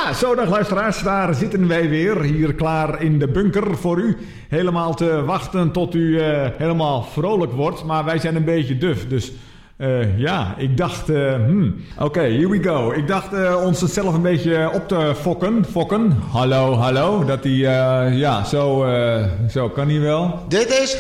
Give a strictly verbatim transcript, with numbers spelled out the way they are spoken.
Ja, zo dag luisteraars, daar zitten wij weer, hier klaar in de bunker voor u. Helemaal te wachten tot u uh, helemaal vrolijk wordt, maar wij zijn een beetje duf, dus uh, ja, ik dacht, uh, hmm, oké, okay, here we go. Ik dacht uh, ons het zelf een beetje op te fokken, fokken, hallo, hallo, dat die, uh, ja, zo, uh, zo kan hij wel. Dit is